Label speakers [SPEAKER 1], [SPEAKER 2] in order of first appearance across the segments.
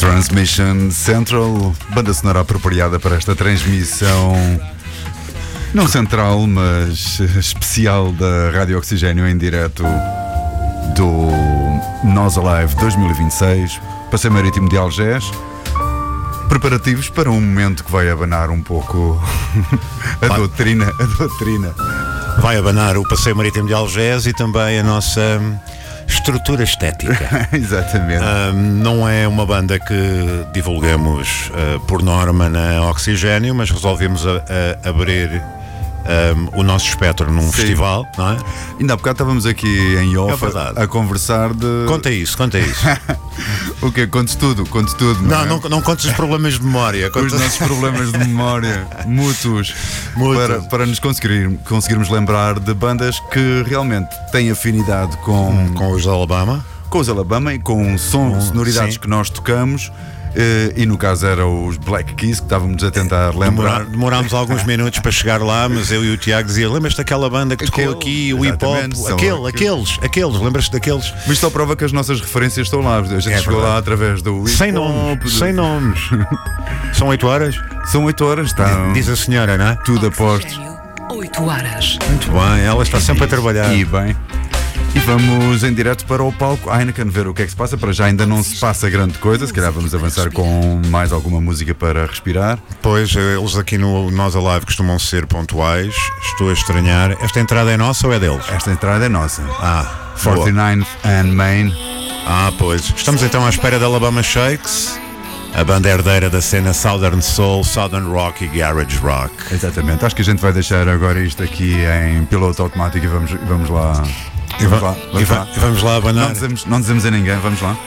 [SPEAKER 1] Transmission Central, banda sonora apropriada para esta transmissão não central, mas especial da Rádio Oxigênio em direto do Nós Alive 2026, Passeio Marítimo de Algés. Preparativos para um momento que vai abanar um pouco a doutrina.
[SPEAKER 2] Vai abanar o Passeio Marítimo de Algés e também a nossa estrutura estética.
[SPEAKER 1] Exatamente.
[SPEAKER 2] Não é uma banda que divulgamos por norma na Oxigênio, mas resolvemos abrir o nosso espectro num festival, não é?
[SPEAKER 1] Ainda há bocado estávamos aqui em off a conversar de...
[SPEAKER 2] Conta isso.
[SPEAKER 1] O quê? Contes tudo.
[SPEAKER 2] Não contes os problemas de memória.
[SPEAKER 1] Os nossos problemas de memória mútuos. Para nos conseguirmos lembrar de bandas que realmente têm afinidade com
[SPEAKER 2] os Alabama.
[SPEAKER 1] Com os Alabama e com sonoridades que nós tocamos. E no caso eram os Black Keys que estávamos a tentar lembrar.
[SPEAKER 2] Demorámos alguns minutos para chegar lá, mas eu e o Tiago diziam: lembras-te daquela banda que tocou aqui, o hip hop? Aqueles, lembras-te daqueles?
[SPEAKER 1] Mas só prova que as nossas referências estão lá. A gente chegou lá através do hip hop.
[SPEAKER 2] Sem nomes. São 8 horas?
[SPEAKER 1] São 8 horas, está.
[SPEAKER 2] Diz a senhora, não é?
[SPEAKER 1] Tudo a posto.
[SPEAKER 3] 8 horas.
[SPEAKER 2] Muito bem, ela está sempre a trabalhar.
[SPEAKER 1] E bem. E vamos em direto para o palco Heineken ver o que é que se passa. Para já ainda não se passa grande coisa. Se calhar vamos avançar com mais alguma música para respirar.
[SPEAKER 2] Pois, eles aqui no Nós Alive costumam ser pontuais. Estou a estranhar. Esta entrada é nossa ou é deles?
[SPEAKER 1] Esta entrada é nossa. 49th and Main.
[SPEAKER 2] Pois. Estamos então à espera da Alabama Shakes, a banda herdeira da cena Southern Soul, Southern Rock e Garage Rock.
[SPEAKER 1] Exatamente. Acho que a gente vai deixar agora isto aqui em piloto automático e vamos lá.
[SPEAKER 2] Vamos lá abanar.
[SPEAKER 1] Não dizemos a ninguém, vamos lá.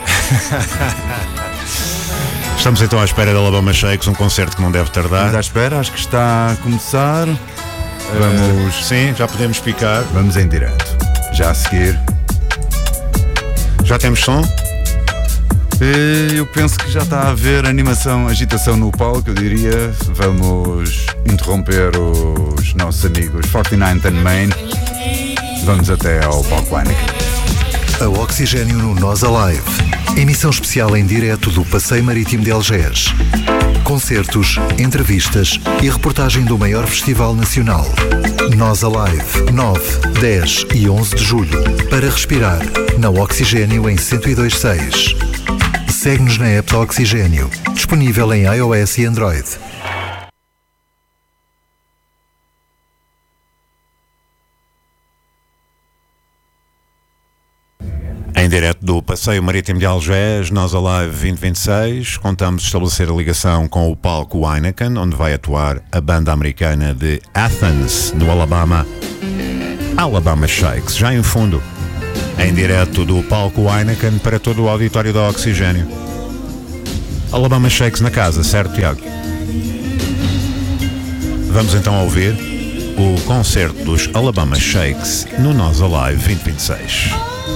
[SPEAKER 2] Estamos então à espera da Alabama Shakes, um concerto que não deve tardar.
[SPEAKER 1] Estamos à espera, acho que está a começar.
[SPEAKER 2] Sim, já podemos picar.
[SPEAKER 1] Vamos em direto. Já a seguir.
[SPEAKER 2] Já temos som?
[SPEAKER 1] Eu penso que já está a haver animação, agitação no palco, eu diria. Vamos interromper os nossos amigos 49th and Main. Vamos até ao palco Heineken.
[SPEAKER 4] A Oxigênio no Nós Alive. Emissão especial em direto do Passeio Marítimo de Algés. Concertos, entrevistas e reportagem do maior festival nacional. Nós Alive, 9, 10 e 11 de julho. Para respirar, na Oxigênio em 102.6. Segue-nos na app da Oxigênio. Disponível em iOS e Android.
[SPEAKER 2] Em direto do Passeio Marítimo de Algés, Nós Alive 2026, contamos estabelecer a ligação com o palco Heineken, onde vai atuar a banda americana de Athens, no Alabama, Alabama Shakes, já em fundo. Em direto do palco Heineken para todo o auditório da Oxigênio. Alabama Shakes na casa, certo, Tiago? Vamos então ouvir o concerto dos Alabama Shakes no Nós Alive 2026.